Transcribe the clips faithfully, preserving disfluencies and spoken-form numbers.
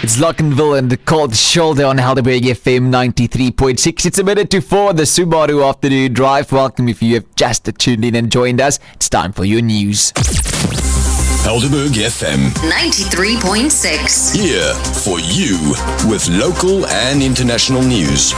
It's Lockenville and the Cold Shoulder on Helderberg F M ninety-three point six. It's a minute to four, the Subaru Afternoon Drive. Welcome if you have just tuned in and joined us. It's time for your news. Helderberg F M ninety-three point six. Here for you with local and international news.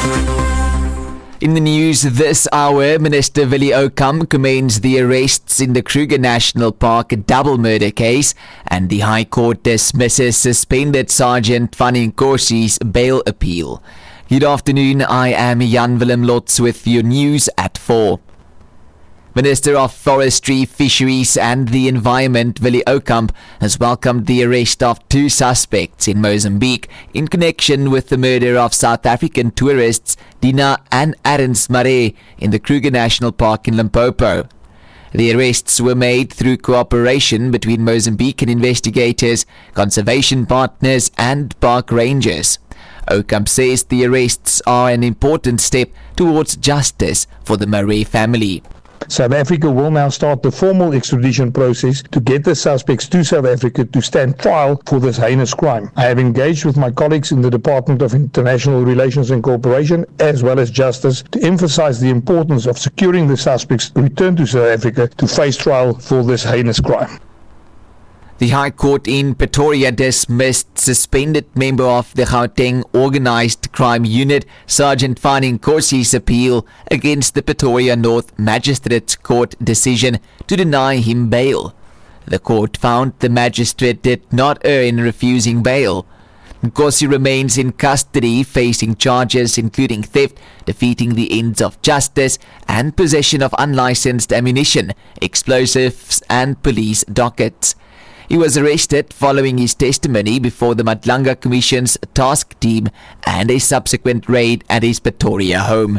In the news this hour, Minister Willie Oukamp commends the arrests in the Kruger National Park double murder case, and the High Court dismisses suspended Sergeant Van Inkosi's bail appeal. Good afternoon, I am Jan Willem Lotz with your news at four. Minister of Forestry, Fisheries and the Environment, Willie Oukamp, has welcomed the arrest of two suspects in Mozambique in connection with the murder of South African tourists Dina and Arends Mare in the Kruger National Park in Limpopo. The arrests were made through cooperation between Mozambican investigators, conservation partners and park rangers. Oukamp says the arrests are an important step towards justice for the Mare family. South Africa will now start the formal extradition process to get the suspects to South Africa to stand trial for this heinous crime. I have engaged with my colleagues in the Department of International Relations and Cooperation as well as Justice to emphasize the importance of securing the suspects' return to South Africa to face trial for this heinous crime. The High Court in Pretoria dismissed suspended member of the Gauteng Organised Crime Unit, Sergeant Van Inkosi's appeal against the Pretoria North Magistrates Court decision to deny him bail. The court found the magistrate did not err in refusing bail. Nkosi remains in custody, facing charges including theft, defeating the ends of justice, and possession of unlicensed ammunition, explosives, and police dockets. He was arrested following his testimony before the Madlanga Commission's task team and a subsequent raid at his Pretoria home.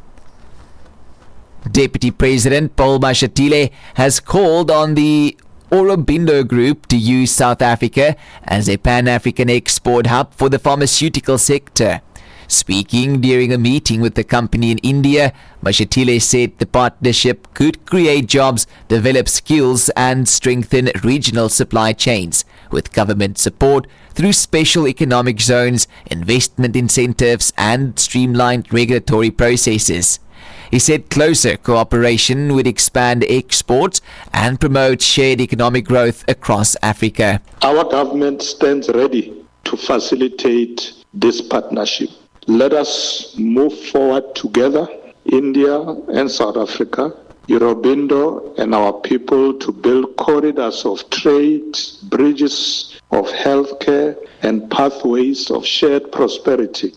Deputy President Paul Mashatile has called on the Aurobindo Group to use South Africa as a Pan-African export hub for the pharmaceutical sector. Speaking during a meeting with the company in India, Mashatile said the partnership could create jobs, develop skills and strengthen regional supply chains with government support through special economic zones, investment incentives and streamlined regulatory processes. He said closer cooperation would expand exports and promote shared economic growth across Africa. Our government stands ready to facilitate this partnership. Let us move forward together, India and South Africa, Aurobindo and our people, to build corridors of trade, bridges of healthcare and pathways of shared prosperity.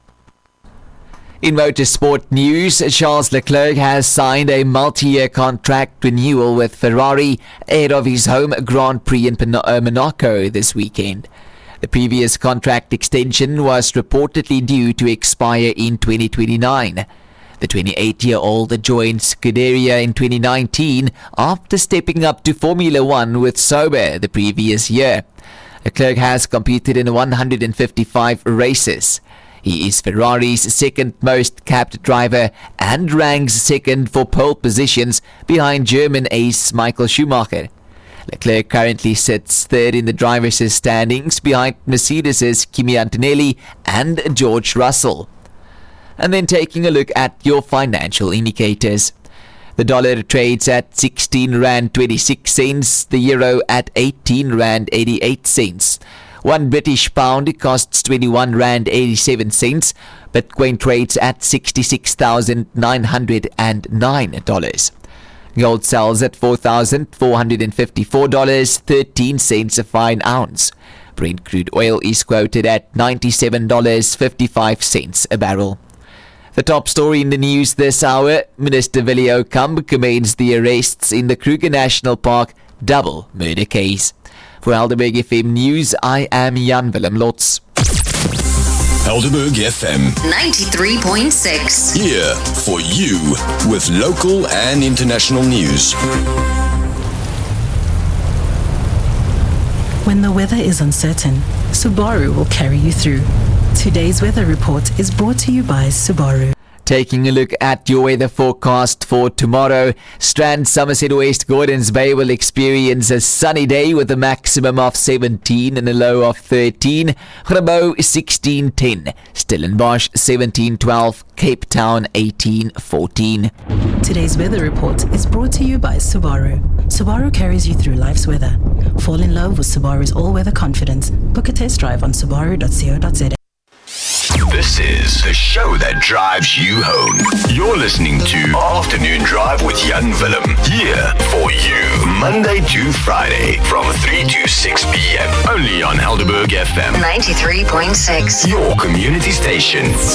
In motorsport news, Charles Leclerc has signed a multi-year contract renewal with Ferrari ahead of his home Grand Prix in Monaco this weekend. The previous contract extension was reportedly due to expire in twenty twenty-nine. The twenty-eight-year-old joined Scuderia in twenty nineteen after stepping up to Formula One with Sauber the previous year. Leclerc has competed in one hundred fifty-five races. He is Ferrari's second most capped driver and ranks second for pole positions behind German ace Michael Schumacher. Leclerc currently sits third in the drivers' standings behind Mercedes' Kimi Antonelli and George Russell. And then taking a look at your financial indicators. The dollar trades at sixteen rand twenty-six cents, the euro at eighteen rand eighty-eight cents. One British pound costs twenty-one rand eighty-seven cents. Bitcoin trades at sixty-six thousand nine hundred nine dollars. Gold sells at four thousand four hundred fifty-four dollars and thirteen cents a fine ounce. Brent crude oil is quoted at ninety-seven dollars and fifty-five cents a barrel. The top story in the news this hour, Minister Willie Oukamp commends the arrests in the Kruger National Park double murder case. For Helderberg F M News, I am Jan Willem Lotz. Helderberg F M ninety-three point six. Here for you with local and international news. When the weather is uncertain, Subaru will carry you through. Today's weather report is brought to you by Subaru. Taking a look at your weather forecast for tomorrow, Strand, Somerset West, Gordons Bay will experience a sunny day with a maximum of seventeen and a low of thirteen. Grabo sixteen ten, Stellenbosch seventeen twelve, Cape Town eighteen fourteen. Today's weather report is brought to you by Subaru. Subaru carries you through life's weather. Fall in love with Subaru's all-weather confidence. Book a test drive on subaru dot co dot za. This is the show that drives you home. You're listening to Afternoon Drive with Jan Willem. Here for you, Monday to Friday from three to six p.m. Only on Helderberg F M. ninety-three point six. Your community station.